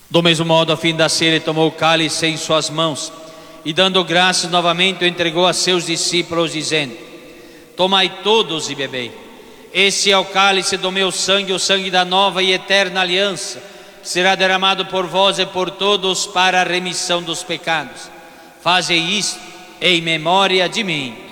Do mesmo modo, a fim da ceia, ele tomou o cálice em suas mãos e, dando graças novamente, o entregou a seus discípulos, dizendo: tomai todos e bebei. Esse é o cálice do meu sangue, o sangue da nova e eterna aliança, que será derramado por vós e por todos para a remissão dos pecados. Fazei isto em memória de mim.